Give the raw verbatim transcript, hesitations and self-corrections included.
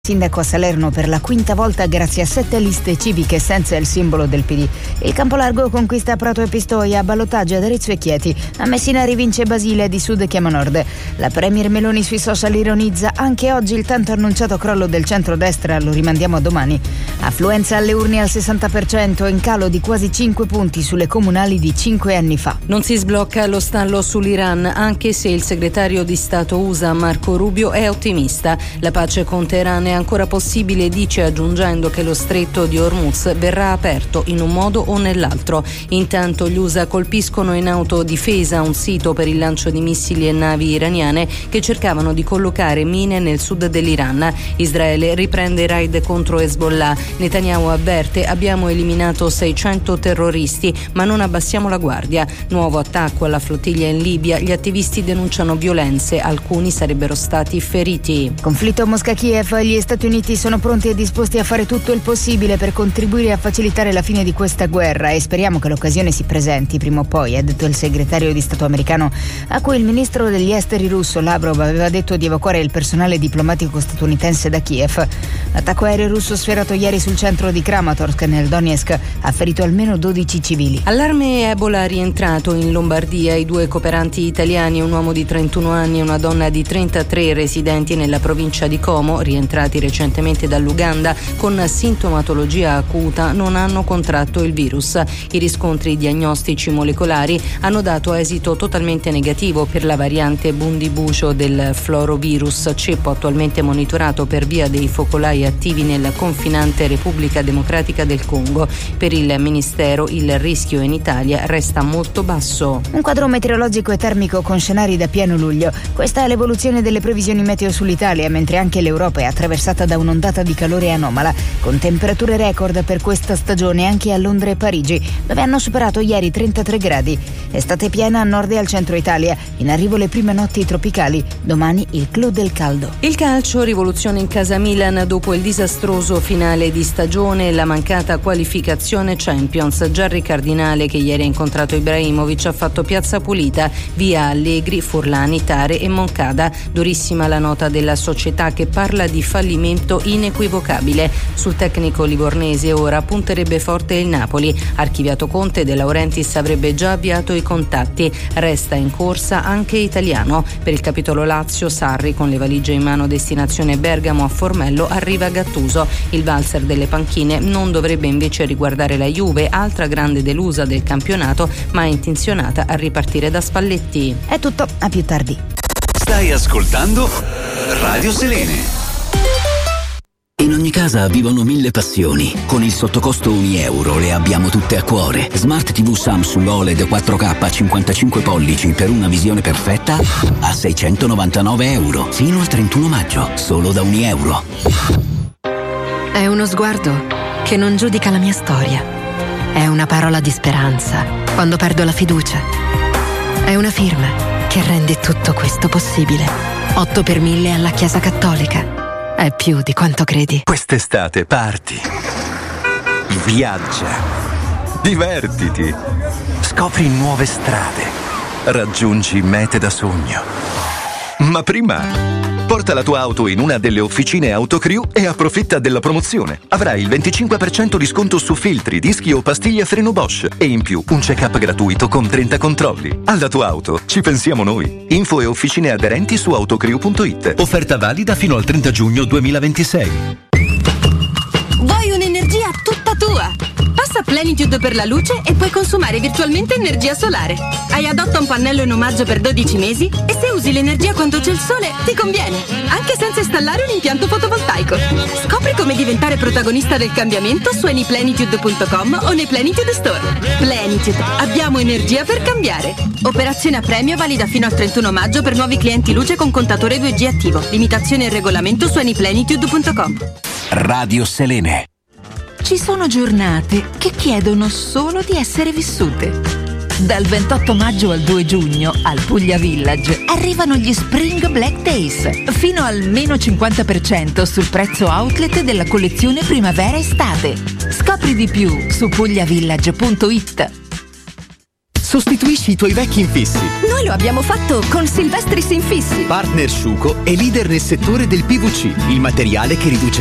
Sindaco a Salerno per la quinta volta grazie a sette liste civiche senza il simbolo del P D. Il Campolargo conquista Prato e Pistoia, ballottaggio ad Arezzo e Chieti. A Messina rivince Basile, di Sud chiama Nord. La premier Meloni sui social ironizza: anche oggi il tanto annunciato crollo del centrodestra lo rimandiamo a domani. Affluenza alle urne al sessanta per cento, in calo di quasi cinque punti sulle comunali di cinque anni fa. Non si sblocca lo stallo sull'Iran, anche se il segretario di Stato U S A Marco Rubio è ottimista. La pace con Teheran è ancora possibile, dice, aggiungendo che lo stretto di Hormuz verrà aperto in un modo o nell'altro. Intanto gli U S A colpiscono in autodifesa un sito per il lancio di missili e navi iraniane che cercavano di collocare mine nel sud dell'Iran. Israele riprende i raid contro Hezbollah. Netanyahu avverte: abbiamo eliminato seicento terroristi, ma non abbassiamo la guardia. Nuovo attacco alla flottiglia in Libia. Gli attivisti denunciano violenze, alcuni sarebbero stati feriti. Conflitto Mosca-Kiev. Gli Stati Uniti sono pronti e disposti a fare tutto il possibile per contribuire a facilitare la fine di questa guerra e speriamo che l'occasione si presenti prima o poi, ha detto il segretario di Stato americano, a cui il ministro degli esteri russo Lavrov aveva detto di evacuare il personale diplomatico statunitense da Kiev. L'attacco aereo russo sfiorato ieri sul centro di Kramatorsk nel Donetsk ha ferito almeno dodici civili. Allarme Ebola rientrato in Lombardia. I due cooperanti italiani, un uomo di trentuno anni e una donna di trentatré, residenti nella provincia di Como, rientrati recentemente dall'Uganda con sintomatologia acuta, non hanno contratto il virus. I riscontri diagnostici molecolari hanno dato esito totalmente negativo per la variante Bundibugyo del florovirus, ceppo attualmente monitorato per via dei focolai attivi nella confinante Repubblica Democratica del Congo. Per il Ministero il rischio in Italia resta molto basso. Un quadro meteorologico e termico con scenari da pieno luglio. Questa è l'evoluzione delle previsioni meteo sull'Italia, mentre anche l'Europa è attraversata da un'ondata di calore anomala, con temperature record per questa stagione anche a Londra e Parigi, dove hanno superato ieri trentatré gradi. Estate piena a nord e al centro Italia, in arrivo le prime notti tropicali, domani il clou del caldo. Il calcio, rivoluzione in casa Milan dopo il disastroso finale di stagione e la mancata qualificazione Champions. Gerry Cardinale, che ieri ha incontrato Ibrahimovic, ha fatto piazza pulita, via Allegri, Furlani, Tare e Moncada. Durissima la nota della società, che parla di fallimento inequivocabile. Sul tecnico livornese ora punterebbe forte il Napoli. Archiviato Conte, De Laurentiis avrebbe già avviato i contatti. Resta in corsa anche Italiano. Per il capitolo Lazio, Sarri con le valigie in mano destinazione Bergamo. A Formello arriva Gattuso. Il valzer delle panchine non dovrebbe invece riguardare la Juve, altra grande delusa del campionato, ma intenzionata a ripartire da Spalletti. È tutto, a più tardi. Stai ascoltando Radio Selene. In ogni casa vivono mille passioni. Con il sottocosto un euro le abbiamo tutte a cuore. Smart tivù Samsung O L E D quattro K cinquantacinque pollici per una visione perfetta a seicentonovantanove euro. Fino al trentuno maggio, solo da un euro. È uno sguardo che non giudica la mia storia. È una parola di speranza quando perdo la fiducia. È una firma che rende tutto questo possibile. otto per mille alla Chiesa Cattolica. È più di quanto credi. Quest'estate parti, viaggia, divertiti, scopri nuove strade, raggiungi mete da sogno. Ma prima porta la tua auto in una delle officine Autocrew e approfitta della promozione. Avrai il venticinque per cento di sconto su filtri, dischi o pastiglie a freno Bosch e in più un check-up gratuito con trenta controlli. Alla tua auto ci pensiamo noi. Info e officine aderenti su autocrew punto it. Offerta valida fino al trenta giugno duemilaventisei. Vuoi un'energia tutta tua? Passa Plenitude per la luce e puoi consumare virtualmente energia solare. Hai adotta un pannello in omaggio per dodici mesi e se usi l'energia quando c'è il sole ti conviene, anche senza installare un impianto fotovoltaico. Scopri come diventare protagonista del cambiamento su anyplenitude punto com o nei Plenitude Store. Plenitude, abbiamo energia per cambiare. Operazione a premio valida fino al trentuno maggio per nuovi clienti luce con contatore due G attivo. Limitazione e regolamento su anyplenitude punto com. Radio Selene. Ci sono giornate che chiedono solo di essere vissute. Dal ventotto maggio al due giugno al Puglia Village arrivano gli Spring Black Days, fino al meno cinquanta per cento sul prezzo outlet della collezione primavera-estate. Scopri di più su pugliavillage punto it. Sostituisci i tuoi vecchi infissi. Noi lo abbiamo fatto con Silvestris Infissi. Partner Sciuco è leader nel settore del P V C, il materiale che riduce